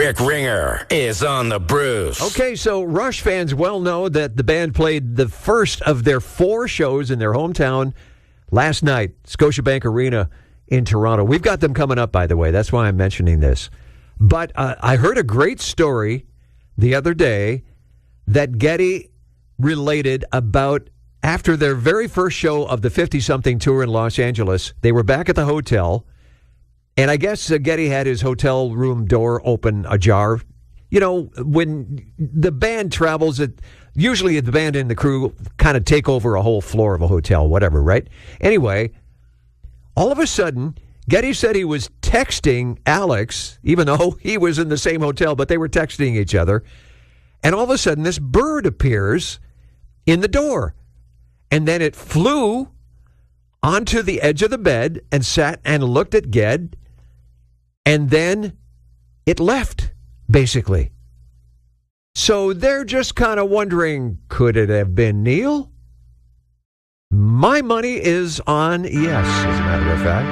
Rick Ringer is on the Bruce. Okay, so Rush fans well know that the band played the first of their 4 shows in their hometown last night, Scotiabank Arena in Toronto. We've got them coming up, by the way. That's why I'm mentioning this. But I heard a great story the other day that Getty related about after their very first show of the 50-something tour in Los Angeles. They were back at the hotel, and I guess Getty had his hotel room door open ajar. You know, when the band travels, usually the band and the crew kind of take over a whole floor of a hotel, whatever, right? Anyway, all of a sudden, Getty said he was texting Alex, even though he was in the same hotel, but they were texting each other. And all of a sudden, this bird appears in the door. And then it flew onto the edge of the bed and sat and looked at Ged. And then it left, basically. So they're just kind of wondering, could it have been Neil? My money is on yes, as a matter of fact.